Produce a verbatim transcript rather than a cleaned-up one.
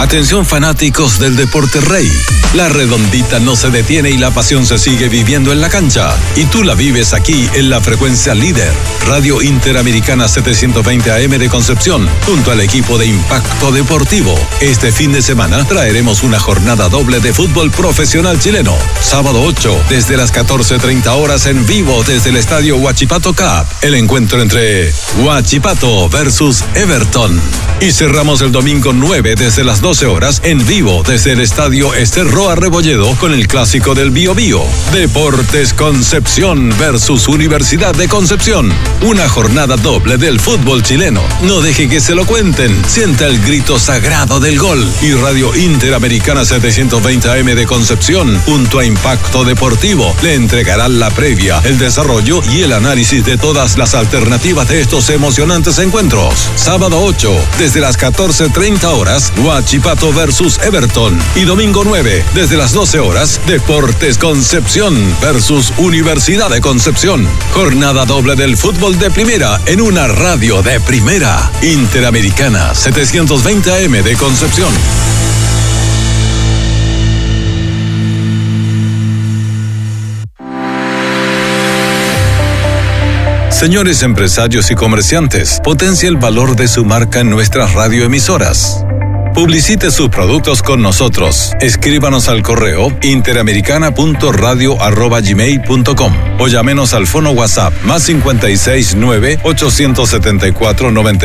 Atención fanáticos del deporte rey. La redondita no se detiene y la pasión se sigue viviendo en la cancha. Y tú la vives aquí en la frecuencia líder. Radio Interamericana setecientos veinte A M de Concepción, junto al equipo de Impacto Deportivo. Este fin de semana traeremos una jornada doble de fútbol profesional chileno. Sábado ocho, desde las catorce treinta horas en vivo desde el estadio Huachipato Cup. El encuentro entre Huachipato versus Everton. Y cerramos el domingo nueve desde las doce horas en vivo desde el estadio Ester Roa Rebolledo con el clásico del Bío Bío. Deportes Concepción versus Universidad de Concepción. Una jornada doble del fútbol chileno. No deje que se lo cuenten. Sienta el grito sagrado del gol. Y Radio Interamericana setecientos veinte A M de Concepción, junto a Impacto Deportivo, le entregarán la previa, el desarrollo y el análisis de todas las alternativas de estos emocionantes encuentros. Sábado ocho, desde las catorce treinta horas, Huachipato versus Everton. Y domingo nueve, desde las doce horas, Deportes Concepción versus Universidad de Concepción. Jornada doble del fútbol de primera en una radio de primera. Interamericana setecientos veinte A M de Concepción. Señores empresarios y comerciantes, potencie el valor de su marca en nuestras radioemisoras. Publicite sus productos con nosotros. Escríbanos al correo interamericana punto radio arroba gmail punto com o llámenos al fono WhatsApp más cincuenta y seis nueve ochocientos setenta y cuatro noventa